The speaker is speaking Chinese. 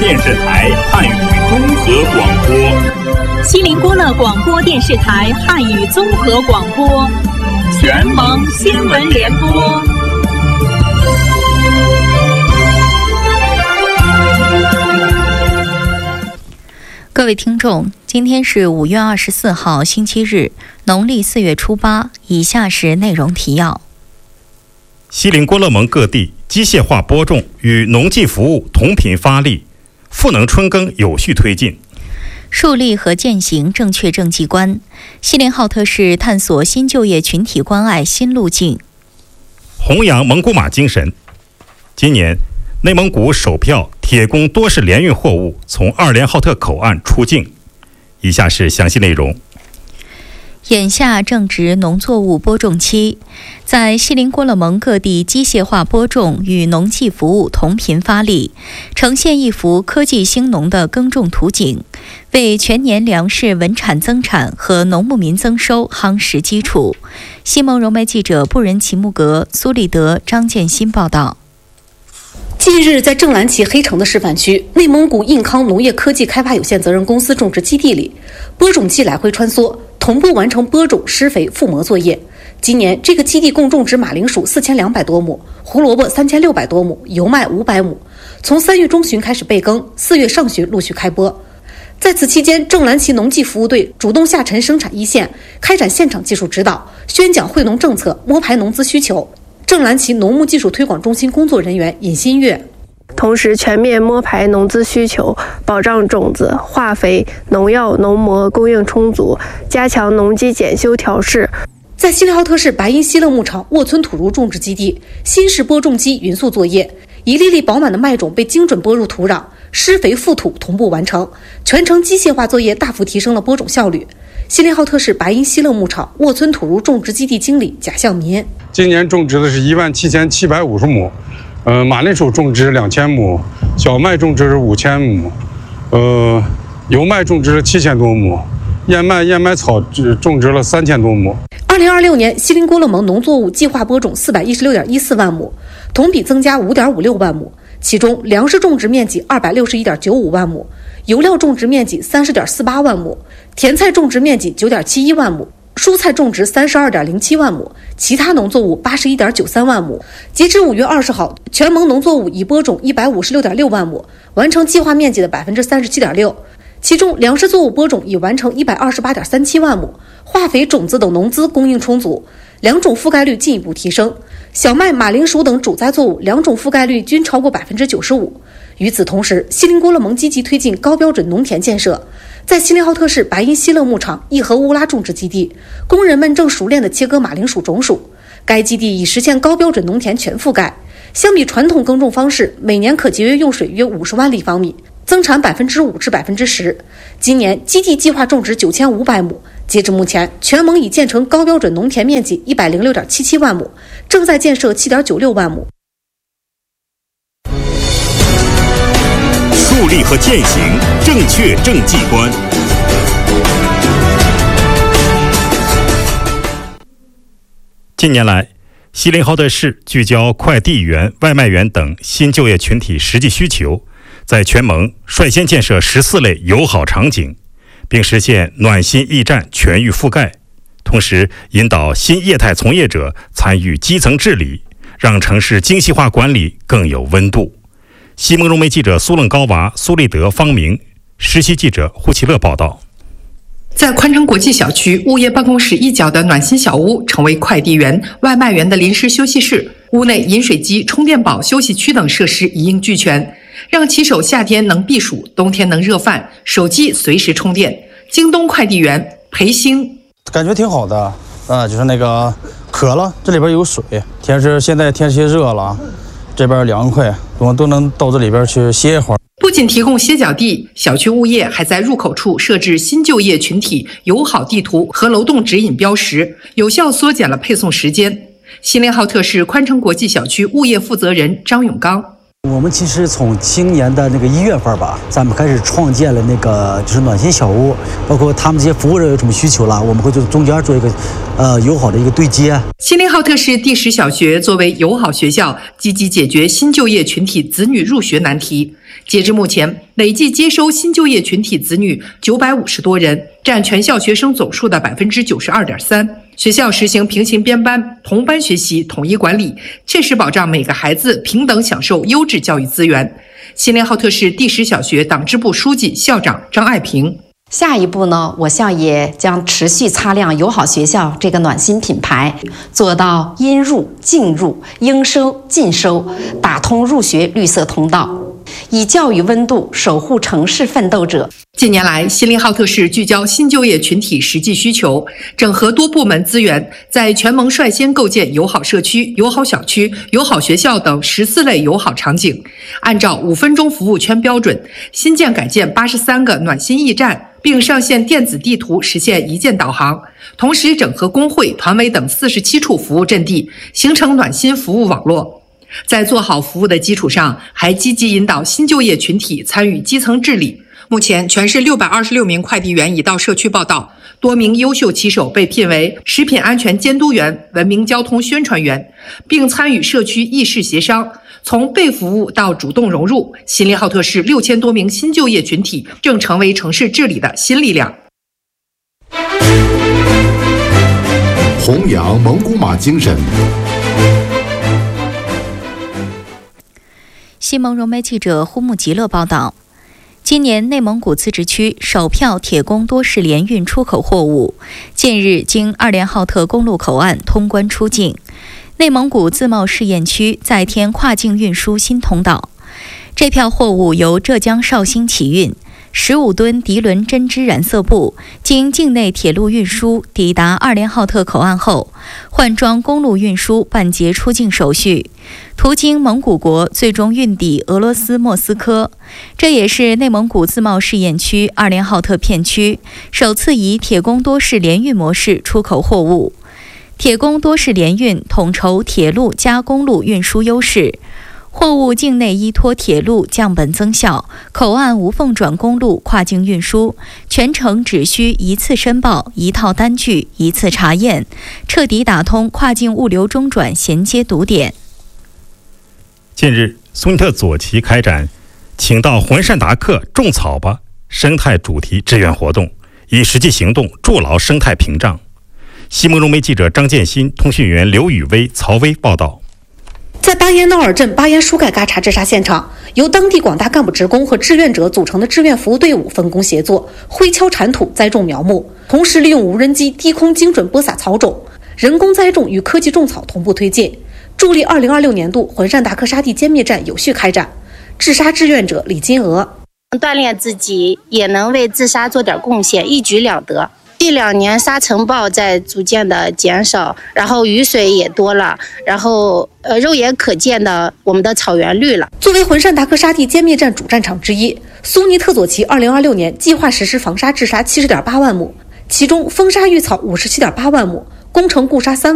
电视台汉语综合广播， 锡林郭勒广播电视台汉语综合广播， 全蒙新闻联播。 各位听众，今天是5月24号星期日，农历4月初8。以下是内容提要。 锡林郭勒盟各地机械化播种与农技服务同频发力，赋能春耕有序推进。 树立和践行正确政绩观，锡林浩特市探索新就业群体关爱新路径。 弘扬蒙古马精神。今年内蒙古首票铁工多式联运货物从2连浩特口岸出境。以下是详细内容。 眼下正值农作物播种期，在锡林郭勒盟各地机械化播种与农技服务同频发力，呈现一幅科技兴农的耕种图景，为全年粮食稳产增产和农牧民增收夯实基础。西蒙融媒记者布仁齐木格、苏立德、张建新报道。 近日，在正蓝旗黑城的示范区，内蒙古印康农业科技开发有限责任公司种植基地里，播种机来回穿梭，同步完成播种、施肥、覆膜作业。今年这个基地共种植马铃薯4200多亩，胡萝卜3600多亩，油麦500亩。从3月中旬开始备耕，4月上旬陆续开播。在此期间，正蓝旗农技服务队主动下沉生产一线，开展现场技术指导，宣讲惠农政策，摸排农资需求。正蓝旗农牧技术推广中心工作人员尹新月， 同时全面摸排农资需求，保障种子、化肥、农药、农膜供应充足，加强农机检修调试。 在锡林浩特市白银西勒牧场沃村土茹种植基地，新式播种机匀速作业，一粒粒饱满的麦种被精准播入土壤，施肥覆土同步完成，全程机械化作业大幅提升了播种效率。锡林浩特市白银西勒牧场沃村土茹种植基地经理贾向民， 今年种植的是17750亩，马铃薯种植2000亩，小麦种植5000亩，油麦种植了7000多亩，燕麦草种植了3000多亩。 2026年，锡林郭勒盟农作物计划播种416.14万亩，同比增加5.56万亩，其中粮食种植面积261.95万亩，油料种植面积30.48万亩，甜菜种植面积9.71万亩，蔬菜种植32.07万亩，其他农作物81.93万亩。截至5月20号，全蒙农作物已播种156.6万亩，完成计划面积的37.6%。其中粮食作物播种已完成128.37万亩，化肥、种子等农资供应充足，两种覆盖率进一步提升。小麦、马铃薯等主栽作物两种覆盖率均超过95%。与此同时，锡林郭勒盟积极推进高标准农田建设。在锡林浩特市白银西勒牧场义和乌拉种植基地，工人们正熟练地切割马铃薯种薯。该基地已实现高标准农田全覆盖，相比传统耕种方式，每年可节约用水约50万立方米，增产5%至10%。今年基地计划种植9500亩，截至目前，全蒙已建成高标准农田面积106.77万亩，正在建设7.96万亩。 树立和践行正确政绩观。近年来，锡林浩特市聚焦快递员、外卖员等新就业群体实际需求，在全蒙率先建设14类友好场景，并实现暖心驿站全域覆盖，同时引导新业态从业者参与基层治理，让城市精细化管理更有温度。西蒙融媒记者苏楞高娃、苏立德、方明，实习记者胡奇乐报道。 在宽城国际小区物业办公室一角的暖心小屋，成为快递员、外卖员的临时休息室。屋内饮水机、充电宝、休息区等设施一应俱全，让骑手夏天能避暑，冬天能热饭，手机随时充电。京东快递员裴兴， 感觉挺好的，就是那个渴了，这里边有水。现在天气热了，这边凉快，我们都能到这里边去歇一会儿。 不仅提供歇脚地，小区物业还在入口处设置新就业群体友好地图和楼栋指引标识，有效缩减了配送时间。锡林浩特市宽城国际小区物业负责人张永刚， 我们其实从今年的那个1月份吧，咱们开始创建了那个就是暖心小屋，包括他们这些服务人有什么需求了，我们会就中间做一个友好的一个对接。 锡林浩特市第10小学作为友好学校，积极解决新就业群体子女入学难题。截至目前，累计接收新就业群体子女950多人，占全校学生总数的92.3%。学校实行平行编班、同班学习、统一管理，切实保障每个孩子平等享受优质教育资源。锡林浩特市第10小学党支部书记、校长张爱萍。 下一步呢，我校也将持续擦亮友好学校这个暖心品牌，做到应入尽入、应收尽收，打通入学绿色通道，以教育温度守护城市奋斗者。 近年来，锡林浩特市聚焦新就业群体实际需求，整合多部门资源，在全盟率先构建友好社区、友好小区、友好学校等14类友好场景，按照5分钟服务圈标准，新建改建83个暖心驿站，并上线电子地图，实现一键导航。同时，整合工会、团委等47处服务阵地，形成暖心服务网络。在做好服务的基础上，还积极引导新就业群体参与基层治理。目前，全市626名快递员已到社区报到，多名优秀骑手被聘为食品安全监督员、文明交通宣传员，并参与社区议事协商。从被服务到主动融入，锡林浩特市6000多名新就业群体正成为城市治理的新力量。 弘扬蒙古马精神。 西蒙融媒记者呼木吉勒报道，今年内蒙古自治区首票铁公多式联运出口货物近日经2连浩特公路口岸通关出境，内蒙古自贸试验区再添跨境运输新通道。这票货物由浙江绍兴起运，15吨涤纶针织染色布经境内铁路运输抵达2连浩特口岸后，换装公路运输办结出境手续，途经蒙古国，最终运抵俄罗斯莫斯科。这也是内蒙古自贸试验区2连浩特片区首次以铁公多式联运模式出口货物。铁公多式联运统筹铁路加公路运输优势，货物境内依托铁路降本增效，口岸无缝转公路跨境运输，全程只需一次申报、一套单据、一次查验，彻底打通跨境物流中转衔接堵点。 近日，苏尼特左旗开展请到浑善达克种草吧生态主题志愿活动，以实际行动筑牢生态屏障。西蒙融媒记者张建新、通讯员刘宇威、曹威报道。 在巴彦淖尔镇巴彦舒盖嘎查治沙现场，由当地广大干部职工和志愿者组成的志愿服务队伍分工协作，挥锹铲土、栽种苗木，同时利用无人机低空精准播撒草种，人工栽种与科技种草同步推进，助力2026年度浑善达克沙地歼灭战有序开展。治沙志愿者李金娥， 锻炼自己，也能为治沙做点贡献，一举两得。近2年沙尘暴在逐渐的减少，然后雨水也多了，然后肉眼可见的我们的草原绿了。 作为浑善达克沙地歼灭战主战场之一，苏尼特左旗2026年计划实施防沙治沙70.8万亩，其中封沙育草57.8万亩，工程固沙3